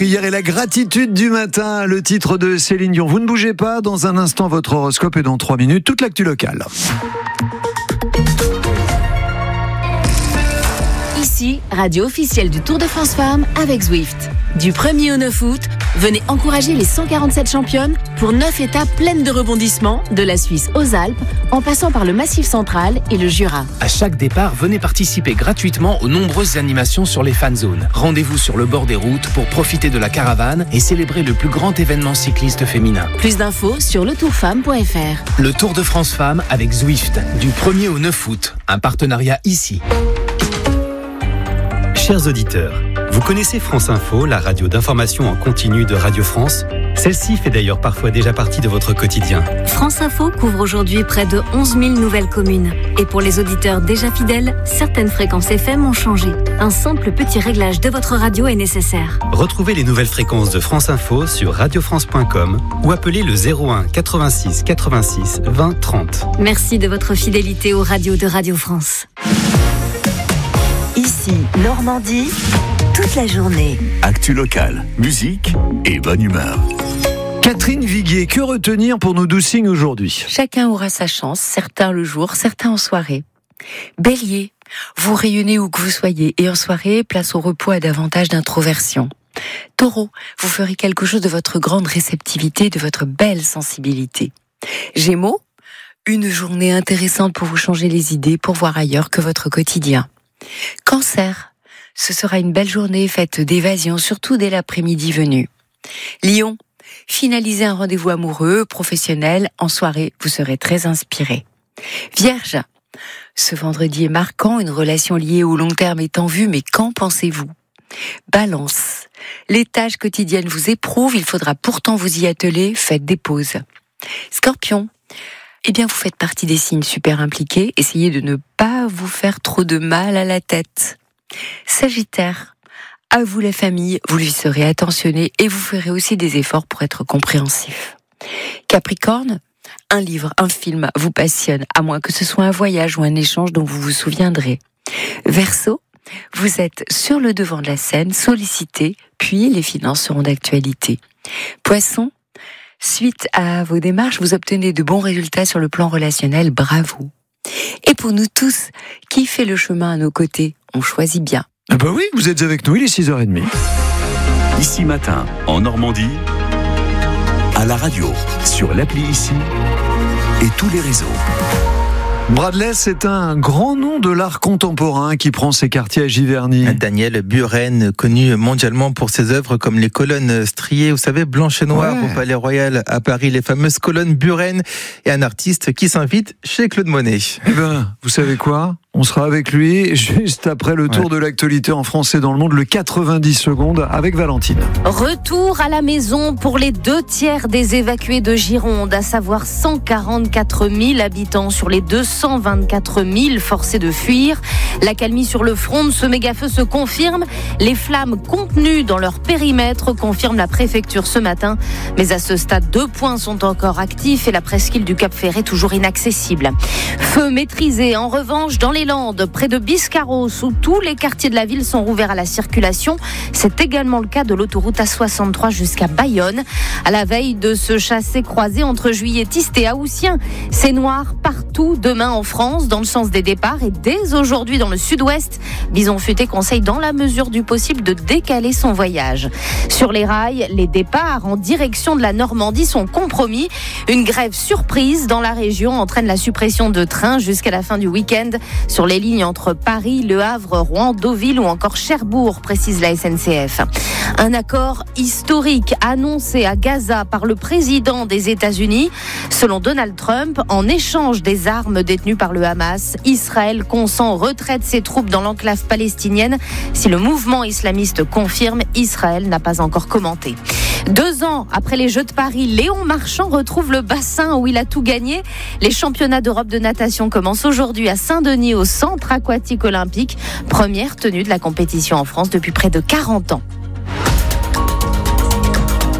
Hier est la gratitude du matin, le titre de Céline Dion. Vous ne bougez pas, dans un instant votre horoscope et dans 3 minutes toute l'actu locale. Ici, radio officielle du Tour de France Femmes avec Zwift. Du 1er au 9 août, venez encourager les 147 championnes pour 9 étapes pleines de rebondissements, de la Suisse aux Alpes, en passant par le Massif central et le Jura. À chaque départ, venez participer gratuitement aux nombreuses animations sur les fan zones. Rendez-vous sur le bord des routes pour profiter de la caravane et célébrer le plus grand événement cycliste féminin. Plus d'infos sur letourfemme.fr. Le Tour de France Femmes avec Zwift, du 1er au 9 août. Un partenariat ici. Chers auditeurs, vous connaissez France Info, la radio d'information en continu de Radio France ? Celle-ci fait d'ailleurs parfois déjà partie de votre quotidien. France Info couvre aujourd'hui près de 11 000 nouvelles communes. Et pour les auditeurs déjà fidèles, certaines fréquences FM ont changé. Un simple petit réglage de votre radio est nécessaire. Retrouvez les nouvelles fréquences de France Info sur radiofrance.com ou appelez le 01 86 86 20 30. Merci de votre fidélité aux radios de Radio France. Ici, Normandie, toute la journée. Actu locale, musique et bonne humeur. Catherine Viguier, que retenir pour nos 12 signes aujourd'hui ? Chacun aura sa chance, certains le jour, certains en soirée. Bélier, vous rayonnez où que vous soyez et en soirée, place au repos à davantage d'introversion. Taureau, vous ferez quelque chose de votre grande réceptivité, de votre belle sensibilité. Gémeaux, une journée intéressante pour vous changer les idées, pour voir ailleurs que votre quotidien. Cancer, ce sera une belle journée faite d'évasion, surtout dès l'après-midi venu. Lion, finalisez un rendez-vous amoureux, professionnel, en soirée, vous serez très inspiré. Vierge, ce vendredi est marquant, une relation liée au long terme est en vue, mais qu'en pensez-vous ? Balance, les tâches quotidiennes vous éprouvent, il faudra pourtant vous y atteler, faites des pauses. Scorpion, eh bien, vous faites partie des signes super impliqués. Essayez de ne pas vous faire trop de mal à la tête. Sagittaire, à vous la famille, vous lui serez attentionné et vous ferez aussi des efforts pour être compréhensif. Capricorne, un livre, un film vous passionne, à moins que ce soit un voyage ou un échange dont vous vous souviendrez. Verseau, vous êtes sur le devant de la scène, sollicité, puis les finances seront d'actualité. Poisson, suite à vos démarches, vous obtenez de bons résultats sur le plan relationnel, bravo. Et pour nous tous, qui fait le chemin à nos côtés, on choisit bien. Ah bah oui, vous êtes avec nous, il est 6h30. Ici matin, en Normandie, à la radio, sur l'appli Ici et tous les réseaux. Bradley, c'est un grand nom de l'art contemporain qui prend ses quartiers à Giverny. Daniel Buren, connu mondialement pour ses œuvres comme les colonnes striées, vous savez, blanches et noires au Palais Royal à Paris, les fameuses colonnes Buren, et un artiste qui s'invite chez Claude Monet. Eh ben, vous savez quoi ? On sera avec lui juste après le tour de l'actualité en France et dans le monde, le 90 secondes avec Valentine. Retour à la maison pour les 2/3 des évacués de Gironde, à savoir 144 000 habitants sur les 224 000 forcés de fuir. L'accalmie sur le front de ce méga-feu se confirme. Les flammes contenues dans leur périmètre, confirme la préfecture ce matin. Mais à ce stade, 2 points sont encore actifs et la presqu'île du Cap-Ferret toujours inaccessible. Feu maîtrisé en revanche dans les Landes, près de Biscarros, où tous les quartiers de la ville sont rouverts à la circulation. C'est également le cas de l'autoroute A63 jusqu'à Bayonne. À la veille de ce chassé-croisé entre juilletistes et haussiens, c'est noir partout demain en France, dans le sens des départs, et dès aujourd'hui dans le sud-ouest. Bison Futé conseille dans la mesure du possible de décaler son voyage. Sur les rails, les départs en direction de la Normandie sont compromis. Une grève surprise dans la région entraîne la suppression de trains jusqu'à la fin du week-end sur les lignes entre Paris, Le Havre, Rouen, Deauville ou encore Cherbourg, précise la SNCF. Un accord historique annoncé à Gaza par le président des États-Unis. Selon Donald Trump, en échange des armes détenues par le Hamas, Israël consent retrait de ses troupes dans l'enclave palestinienne. Si le mouvement islamiste confirme, Israël n'a pas encore commenté. 2 ans après les Jeux de Paris, Léon Marchand retrouve le bassin où il a tout gagné. Les championnats d'Europe de natation commencent aujourd'hui à Saint-Denis au centre aquatique olympique. Première tenue de la compétition en France depuis près de 40 ans.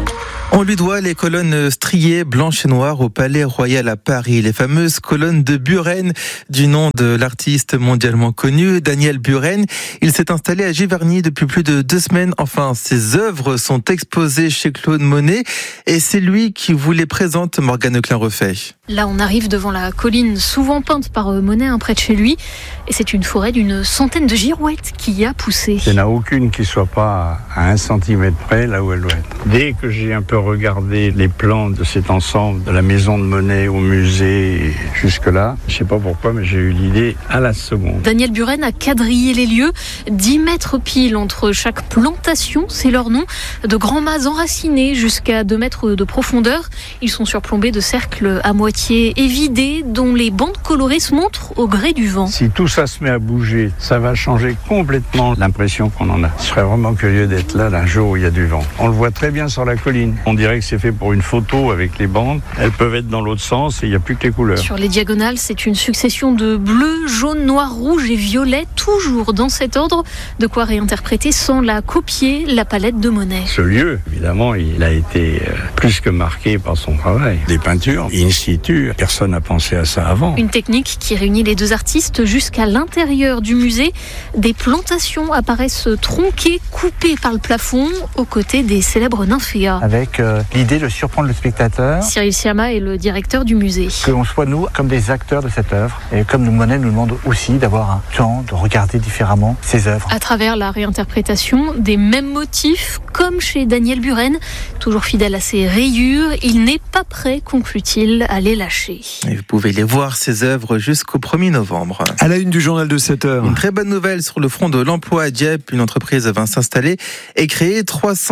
On lui doit les colonnes striées blanches et noires au Palais Royal à Paris, les fameuses colonnes de Buren, du nom de l'artiste mondialement connu, Daniel Buren. Il s'est installé à Giverny depuis plus de 2 semaines. Enfin, ses œuvres sont exposées chez Claude Monet et c'est lui qui vous les présente, Morgane Klein-Refait. Là, on arrive devant la colline souvent peinte par Monet, près de chez lui. Et c'est une forêt d'une centaine de girouettes qui y a poussé. Il n'y en a aucune qui soit pas à 1 centimètre près, là où elle doit être. Dès que j'ai un peu regardé les plans de cet ensemble, de la maison de Monet au musée, jusque-là, je ne sais pas pourquoi, mais j'ai eu l'idée à la seconde. Daniel Buren a quadrillé les lieux, 10 mètres pile entre chaque plantation, c'est leur nom, de grands mâts enracinés jusqu'à 2 mètres de profondeur. Ils sont surplombés de cercles à moitié évidés, dont les bandes colorées se montrent au gré du vent. Si tout ça se met à bouger, ça va changer complètement l'impression qu'on en a. Je serais vraiment curieux d'être là un jour où il y a du vent. On le voit très bien sur la colline. On dirait que c'est fait pour une photo avec les bandes. Elles peuvent être dans l'autre sens et il n'y a plus que les couleurs. Sur les diagonales, c'est une succession de bleu, jaune, noir, rouge et violet, toujours dans cet ordre. De quoi réinterpréter sans la copier la palette de Monet. Ce lieu, évidemment, il a été plus que marqué par son travail. Des peintures in situ, personne n'a pensé à ça avant. Une technique qui réunit les 2 artistes jusqu'à l'intérieur du musée. Des plantations apparaissent tronquées, coupées par le plafond, aux côtés des célèbres nymphéas. Avec l'idée de surprendre le spectateur. Cyril Siama est le directeur du musée. Que soit nous comme des acteurs de cette œuvre. Et comme Monet nous demande aussi d'avoir un temps de regarder différemment ses œuvres. À travers la réinterprétation des mêmes motifs, comme chez Daniel Buren, toujours fidèle à ses rayures, il n'est pas prêt, conclut-il, à les lâcher. Et vous pouvez les voir, ces œuvres, jusqu'au 1er novembre. À la une du journal de 7h. Une très bonne nouvelle sur le front de l'emploi à Dieppe. Une entreprise va s'installer et créer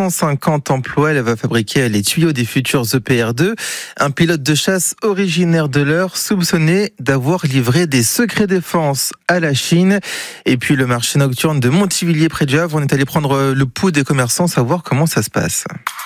350 emplois. Elle va fabriquer les tuyaux des futurs EPR2. Un pilote de chasse originaire de l'Eure, soupçonné d'avoir livré des secrets défense à la Chine. Et puis le marché nocturne de Montivilliers près du Havre. On est allé prendre le pouls des commerçants, savoir comment ça se passe.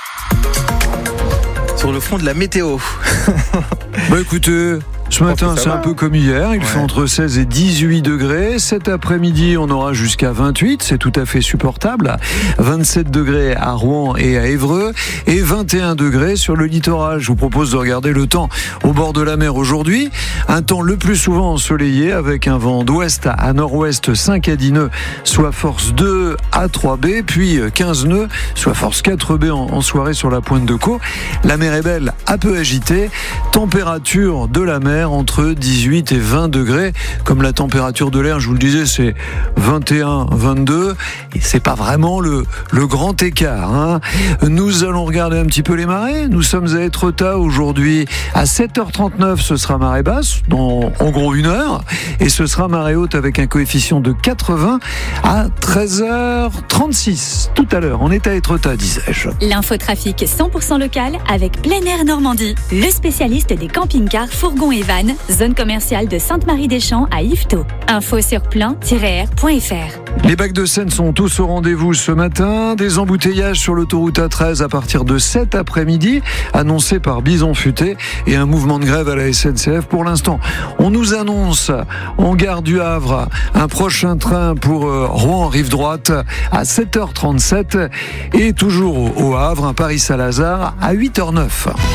Sur le front de la météo. Écoutez, ce matin, c'est un peu comme hier. Il fait entre 16 et 18 degrés. Cet après-midi, on aura jusqu'à 28. C'est tout à fait supportable. 27 degrés à Rouen et à Évreux. Et 21 degrés sur le littoral. Je vous propose de regarder le temps au bord de la mer aujourd'hui. Un temps le plus souvent ensoleillé avec un vent d'ouest à nord-ouest 5 à 10 nœuds, soit force 2 à 3B. Puis 15 nœuds, soit force 4B en soirée sur la pointe de Caux. La mer est belle, un peu agitée. Température de la mer entre 18 et 20 degrés. Comme la température de l'air, je vous le disais, c'est 21, 22. Et c'est pas vraiment le grand écart. Nous allons regarder un petit peu les marées. Nous sommes à Étretat aujourd'hui. À 7h39, ce sera marée basse, dans en gros 1 heure. Et ce sera marée haute avec un coefficient de 80 à 13h36. Tout à l'heure, on est à Étretat, disais-je. L'infotrafic 100% local avec Plein Air Normandie. Le spécialiste des camping-cars, fourgons et vannes, zone commerciale de Sainte-Marie-des-Champs à Yvetot. Info sur plan-air.fr. Les bacs de Seine sont tous au rendez-vous ce matin. Des embouteillages sur l'autoroute A13 à partir de cet après-midi, annoncé par Bison Futé, et un mouvement de grève à la SNCF. Pour l'instant, on nous annonce en gare du Havre un prochain train pour Rouen rive droite à 7h37 et toujours au Havre un Paris-Saint-Lazare à 8h09.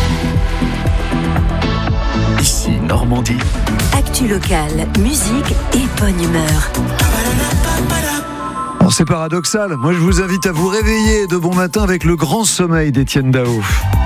Ici Normandie. Actu locale, musique et bonne humeur. Alors c'est paradoxal. Moi, je vous invite à vous réveiller de bon matin avec le grand sommeil d'Étienne Dao.